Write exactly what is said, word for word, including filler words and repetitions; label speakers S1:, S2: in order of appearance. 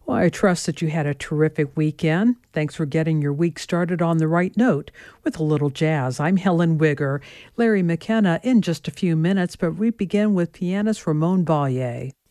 S1: Well, I trust that you had a terrific weekend. Thanks for getting your week started on the right note with a little jazz. I'm Helen Wigger. Larry McKenna in just a few minutes, but we begin with pianist Ramon Valle.